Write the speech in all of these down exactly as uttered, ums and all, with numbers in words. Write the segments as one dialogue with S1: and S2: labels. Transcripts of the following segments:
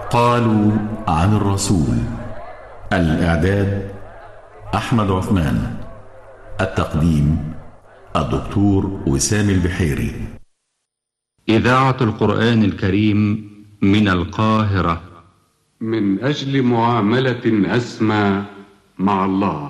S1: قالوا عن الرسول. الإعداد أحمد عثمان. التقديم الدكتور وسام البحيري.
S2: إذاعة القرآن الكريم من القاهرة.
S3: من أجل معاملة أسمى مع الله،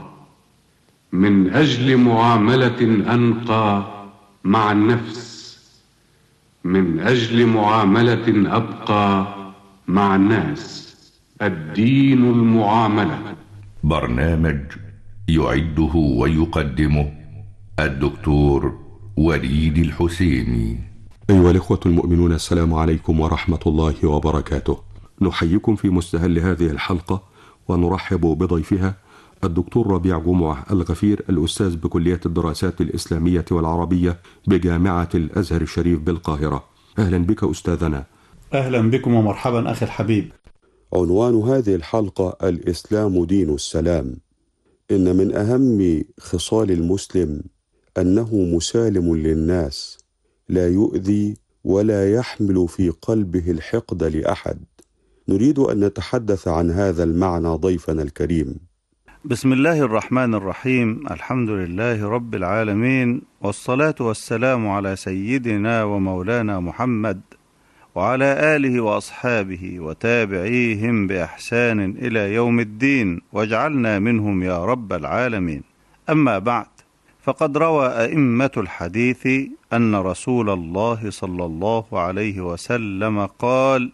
S3: من أجل معاملة أنقى مع النفس، من أجل معاملة أبقى مع الناس. الدين المعاملة.
S4: برنامج يعده ويقدمه الدكتور وليد الحسيني.
S5: أيها الإخوة المؤمنون، السلام عليكم ورحمة الله وبركاته. نحييكم في مستهل هذه الحلقة ونرحب بضيفها الدكتور ربيع جمعة الغفير، الأستاذ بكلية الدراسات الإسلامية والعربية بجامعة الأزهر الشريف بالقاهرة. أهلا بك أستاذنا.
S6: أهلا بكم ومرحبا أخي الحبيب.
S7: عنوان هذه الحلقة: الإسلام دين السلام. إن من أهم خصال المسلم أنه مسالم للناس، لا يؤذي ولا يحمل في قلبه الحقد لأحد. نريد أن نتحدث عن هذا المعنى ضيفنا الكريم.
S6: بسم الله الرحمن الرحيم. الحمد لله رب العالمين، والصلاة والسلام على سيدنا ومولانا محمد وعلى آله وأصحابه وتابعيهم بإحسان إلى يوم الدين، واجعلنا منهم يا رب العالمين. أما بعد، فقد روى أئمة الحديث أن رسول الله صلى الله عليه وسلم قال: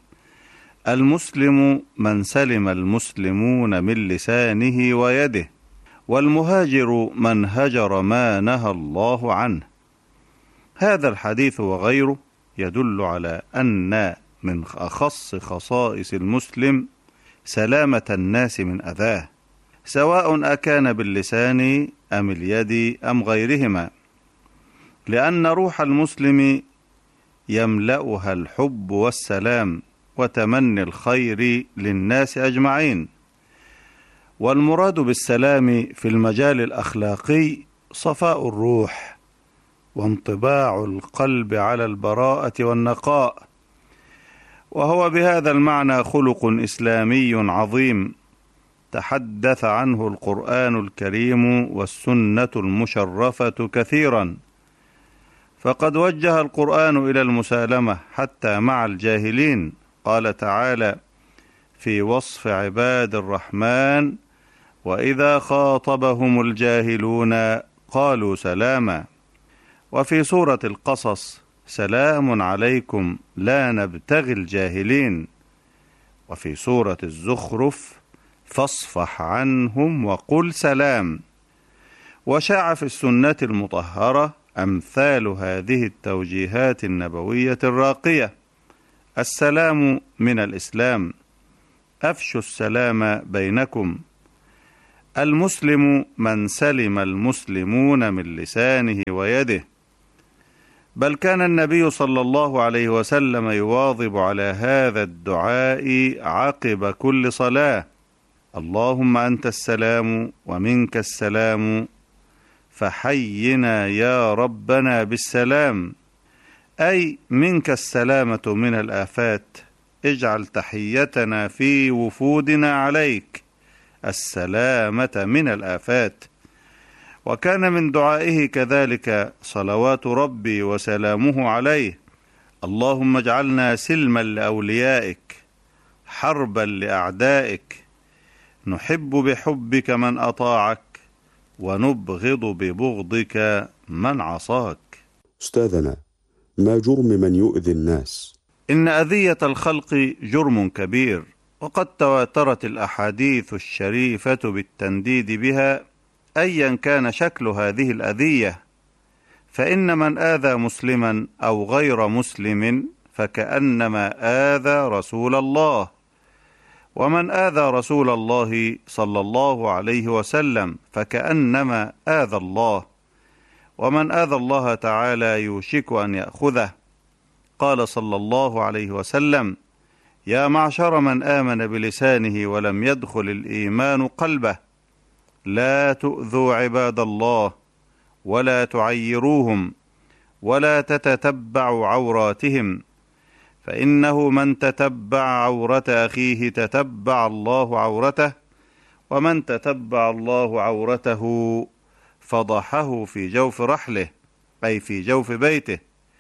S6: المسلم من سلم المسلمون من لسانه ويده، والمهاجر من هجر ما نهى الله عنه. هذا الحديث وغيره يدل على أن من أخص خصائص المسلم سلامة الناس من أذاه، سواء أكان باللسان أم اليد أم غيرهما، لأن روح المسلم يملأها الحب والسلام وتمني الخير للناس أجمعين. والمراد بالسلام في المجال الأخلاقي صفاء الروح وانطباع القلب على البراءة والنقاء، وهو بهذا المعنى خلق إسلامي عظيم تحدث عنه القرآن الكريم والسنة المشرفة كثيرا. فقد وجه القرآن إلى المسالمة حتى مع الجاهلين. قال تعالى في وصف عباد الرحمن: وإذا خاطبهم الجاهلون قالوا سلاما. وفي سورة القصص: سلام عليكم لا نبتغي الجاهلين. وفي سورة الزخرف: فاصفح عنهم وقل سلام. وشاع في السنة المطهرة أمثال هذه التوجيهات النبوية الراقية: السلام من الإسلام، أفشوا السلام بينكم، المسلم من سلم المسلمون من لسانه ويده. بل كان النبي صلى الله عليه وسلم يواظب على هذا الدعاء عقب كل صلاة: اللهم أنت السلام ومنك السلام، فحينا يا ربنا بالسلام، أي منك السلامة من الآفات، اجعل تحيتنا في وفودنا عليك السلامة من الآفات. وكان من دعائه كذلك صلوات ربي وسلامه عليه: اللهم اجعلنا سلما لأوليائك، حربا لأعدائك، نحب بحبك من أطاعك، ونبغض ببغضك من عصاك.
S7: أستاذنا، ما جرم من يؤذي الناس؟
S6: إن أذية الخلق جرم كبير، وقد تواترت الأحاديث الشريفة بالتنديد بها أيا كان شكل هذه الأذية. فإن من آذى مسلما أو غير مسلم فكأنما آذى رسول الله، ومن آذى رسول الله صلى الله عليه وسلم فكأنما آذى الله، ومن آذى الله تعالى يوشك أن يأخذه. قال صلى الله عليه وسلم: يا معشر من آمن بلسانه ولم يدخل الإيمان قلبه، لا تؤذوا عباد الله ولا تعيروهم ولا تتتبعوا عوراتهم، فإنه من تتبع عورة أخيه تتبع الله عورته، ومن تتبع الله عورته فضحه في جوف رحله، أي في جوف بيته.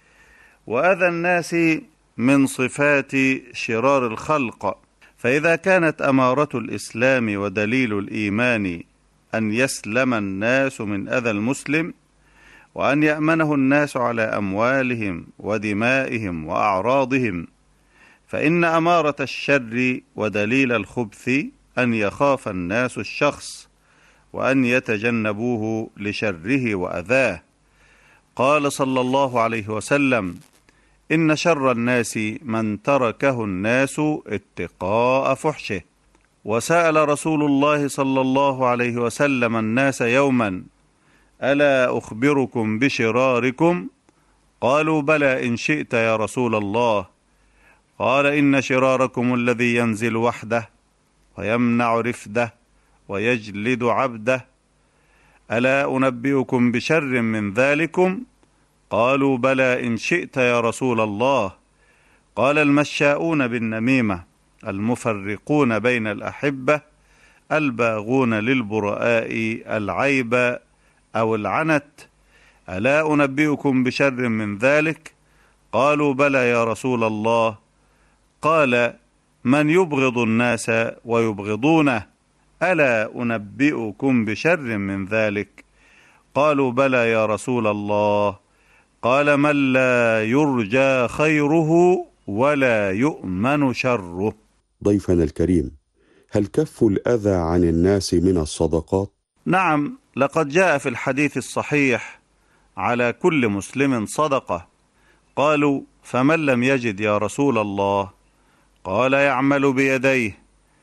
S6: وأذى الناس من صفات شرار الخلق، فإذا كانت أمارة الإسلام ودليل الإيمان أن يسلم الناس من أذى المسلم، وأن يأمنه الناس على أموالهم ودمائهم وأعراضهم، فإن أمارة الشر ودليل الخبث أن يخاف الناس الشخص وأن يتجنبوه لشره وأذاه. قال صلى الله عليه وسلم: إن شر الناس من تركه الناس اتقاء فحشه. وسأل رسول الله صلى الله عليه وسلم الناس يوما: ألا أخبركم بشراركم؟ قالوا: بلى إن شئت يا رسول الله. قال: إن شراركم الذي ينزل وحده ويمنع رفده ويجلد عبده. ألا أنبئكم بشر من ذلكم؟ قالوا: بلى إن شئت يا رسول الله. قال: المشاؤون بالنميمة، المفرقون بين الأحبة، الباغون للبراء العيب أو العنت. ألا أنبئكم بشر من ذلك؟ قالوا: بلى يا رسول الله. قال: من يبغض الناس ويبغضونه. ألا أنبئكم بشر من ذلك؟ قالوا: بلى يا رسول الله. قال: من لا يرجى خيره ولا يؤمن شره.
S7: ضيفنا الكريم، هل كف الأذى عن الناس من الصدقات؟
S6: نعم، لقد جاء في الحديث الصحيح: على كل مسلم صدقة. قالوا: فمن لم يجد يا رسول الله؟ قال: يعمل بيديه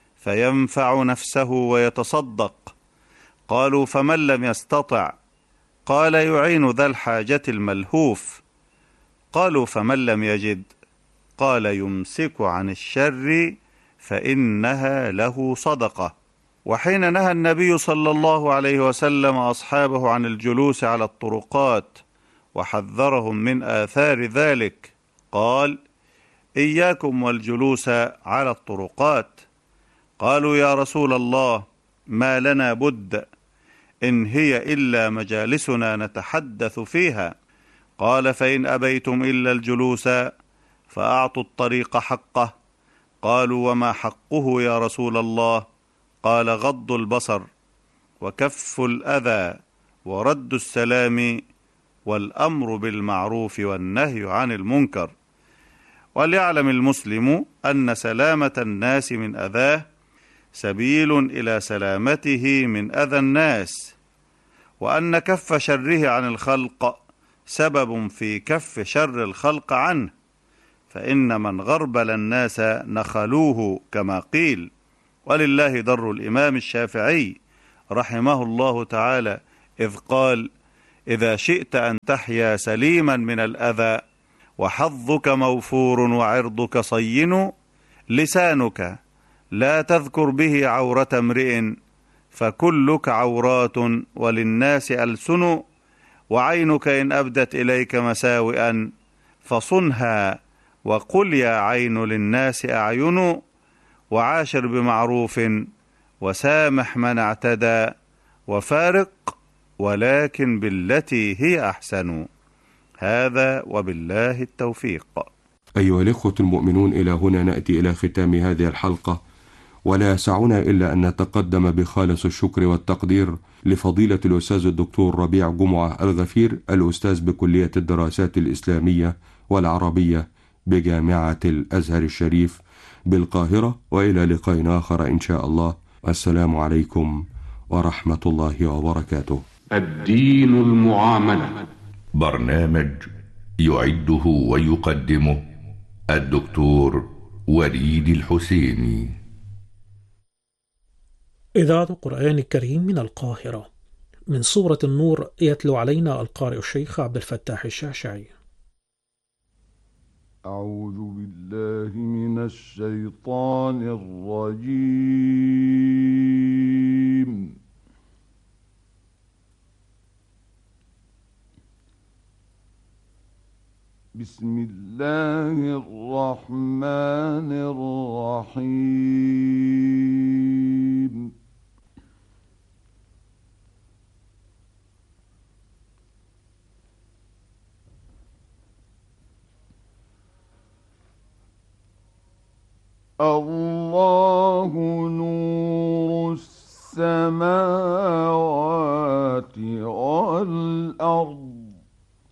S6: فينفع نفسه ويتصدق. قالوا: فمن لم يستطع؟ قال: يعين ذا الحاجة الملهوف. قالوا: فمن لم يجد؟ قال: يمسك عن الشر فإنها له صدقة. وحين نهى النبي صلى الله عليه وسلم أصحابه عن الجلوس على الطرقات وحذرهم من آثار ذلك، قال: إياكم والجلوس على الطرقات. قالوا: يا رسول الله، ما لنا بد، إن هي إلا مجالسنا نتحدث فيها. قال: فإن أبيتم إلا الجلوس فأعطوا الطريق حقه. قالوا: وما حقه يا رسول الله؟ قال: غض البصر وكف الأذى ورد السلام والأمر بالمعروف والنهي عن المنكر. وليعلم المسلم أن سلامة الناس من أذاه سبيل إلى سلامته من أذى الناس، وأن كف شره عن الخلق سبب في كف شر الخلق عنه، فإن من غربل الناس نخلوه كما قيل. ولله در الإمام الشافعي رحمه الله تعالى إذ قال: إذا شئت أن تحيا سليما من الأذى وحظك موفور وعرضك صين، لسانك لا تذكر به عورة امرئ، فكلك عورات وللناس ألسن، وعينك إن أبدت إليك مساوئا فصنها، وقل يا عين للناس أعين، وعاشر بمعروف وسامح من اعتدى، وفارق ولكن بالتي هي أحسن. هذا وبالله التوفيق.
S5: أيها الإخوة المؤمنون، إلى هنا نأتي إلى ختام هذه الحلقة، ولا يسعنا إلا أن نتقدم بخالص الشكر والتقدير لفضيلة الأستاذ الدكتور ربيع جمعة الغفير، الأستاذ بكلية الدراسات الإسلامية والعربية بجامعة الأزهر الشريف بالقاهرة. وإلى لقاء آخر إن شاء الله. السلام عليكم ورحمة الله وبركاته.
S3: الدين المعاملة،
S4: برنامج يعده ويقدمه الدكتور وليد الحسيني.
S8: إذاعة القرآن الكريم من القاهرة، من سورة النور، يتلو علينا القارئ الشيخ عبد الفتاح الشاشعي.
S9: أعوذ بالله من الشيطان الرجيم. بسم الله الرحمن الرحيم الله نور السماوات